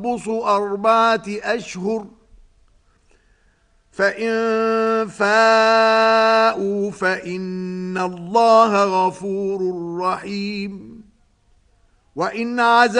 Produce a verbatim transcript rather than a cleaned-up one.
أربعة أشهر فإن فاءوا فإن الله غفور رحيم وإن عزموا